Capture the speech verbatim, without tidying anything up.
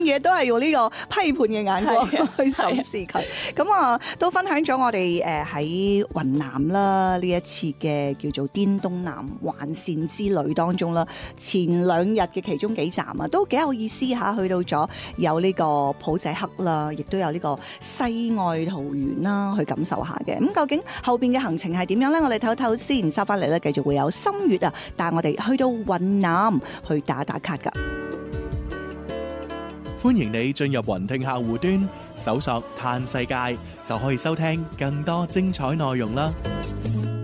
嘢都係用呢個批判嘅眼光去審視佢。咁啊，都分享咗我哋誒喺雲南啦呢一次嘅叫做滇東南環線之旅當中啦，前兩日嘅其中幾站啊，都幾有意思嚇。去到咗有呢個普濟克啦，亦都有呢個西愛桃園啦，去感受下嘅。咁究竟後邊嘅行程係點樣呢？我哋唞唞先，收翻嚟咧，繼續會有心月啊，帶我哋去到雲南去打打卡㗎。 歡迎你進入雲聽客戶端，搜索嘆世界就可以收聽更多精彩內容啦。